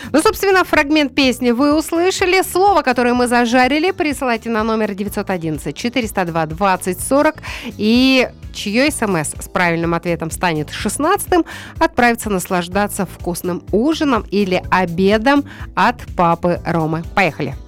Ну, собственно, фрагмент песни вы услышали. Слово, которое мы зажарили, присылайте на номер 911-402-2040. И чье СМС с правильным ответом станет 16-м, отправится наслаждаться вкусным ужином или обедом от папы Ромы. Поехали!